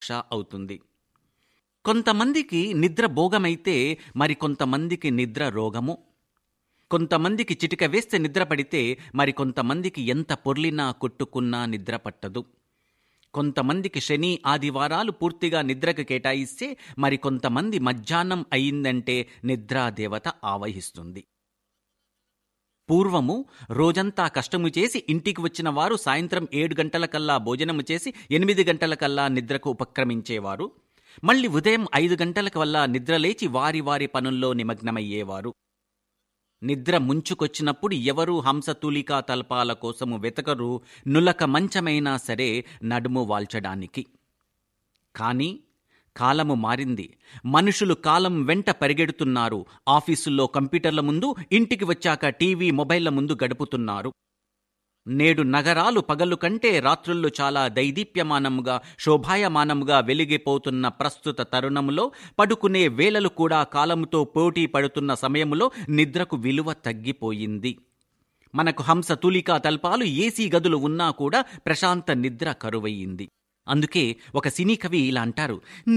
పరీక్ష అవుతుంది. కొంతమందికి నిద్ర భోగమైతే మరికొంతమందికి నిద్ర రోగము. కొంతమందికి చిటిక వేస్తే నిద్ర పడితే మరికొంతమందికి ఎంత పొర్లినా కొట్టుకున్నా నిద్ర పట్టదు. కొంతమందికి శని ఆదివారాలు పూర్తిగా నిద్రకు కేటాయిస్తే మరికొంతమంది మధ్యాహ్నం అయిందంటే నిద్రాదేవత ఆవహిస్తుంది. పూర్వము రోజంతా కష్టము చేసి ఇంటికి వచ్చిన వారు సాయంత్రం 7 గంటలకల్లా భోజనము చేసి 8 గంటలకల్లా నిద్రకు ఉపక్రమించేవారు. మళ్ళీ ఉదయం 5 గంటలకు వల్ల నిద్రలేచి వారి వారి పనుల్లో నిమగ్నమయ్యేవారు. నిద్ర ముంచుకొచ్చినప్పుడు ఎవరూ హంసతూలికా తల్పాల కోసము వెతకరు, నులక మంచమైనా సరే నడుము వాల్చడానికి. కానీ కాలము మారింది. మనుషులు కాలం వెంట పరిగెడుతున్నారు. ఆఫీసుల్లో కంప్యూటర్ల ముందు, ఇంటికి వచ్చాక టీవీ మొబైళ్ల ముందు గడుపుతున్నారు. నేడు నగరాలు పగలు కంటే రాత్రుళ్ళు చాలా దైదీప్యమానముగా శోభాయమానముగా వెలిగిపోతున్న ప్రస్తుత తరుణములో పడుకునే వేళలు కూడా కాలముతో పోటీ పడుతున్న సమయములో నిద్రకు విలువ తగ్గిపోయింది. మనకు హంసతూలికా తల్పాలు ఏసీ గదులు ఉన్నా కూడా ప్రశాంత నిద్ర కరువయ్యింది. అందుకే ఒక సినీ కవి ఇలా అంటారు: